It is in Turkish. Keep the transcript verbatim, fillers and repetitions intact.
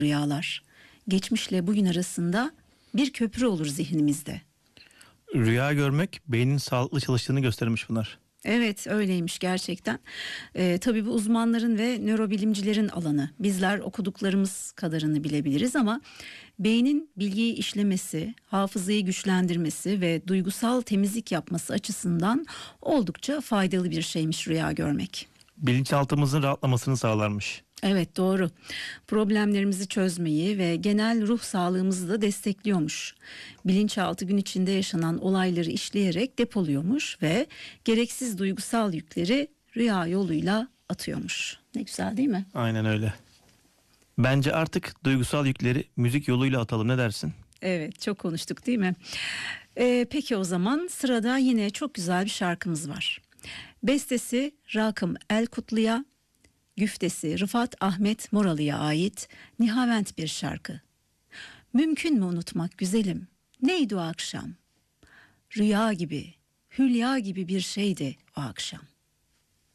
Rüyalar, geçmişle bugün arasında bir köprü olur zihnimizde. Rüya görmek beynin sağlıklı çalıştığını göstermiş bunlar. Evet, öyleymiş gerçekten. Ee, tabii bu uzmanların ve nörobilimcilerin alanı. Bizler okuduklarımız kadarını bilebiliriz ama beynin bilgiyi işlemesi, hafızayı güçlendirmesi ve duygusal temizlik yapması açısından oldukça faydalı bir şeymiş rüya görmek. Bilinçaltımızın rahatlamasını sağlarmış. Evet, doğru. Problemlerimizi çözmeyi ve genel ruh sağlığımızı da destekliyormuş. Bilinçaltı gün içinde yaşanan olayları işleyerek depoluyormuş ve gereksiz duygusal yükleri rüya yoluyla atıyormuş. Ne güzel değil mi? Aynen öyle. Bence artık duygusal yükleri müzik yoluyla atalım, ne dersin? Evet, çok konuştuk değil mi? Ee, peki o zaman sırada yine çok güzel bir şarkımız var. Bestesi Rakım Elkutlu'ya, güftesi Rıfat Ahmet Moralı'ya ait Nihavent bir şarkı. Mümkün mü unutmak güzelim? Neydi o akşam? Rüya gibi, hülya gibi bir şeydi o akşam.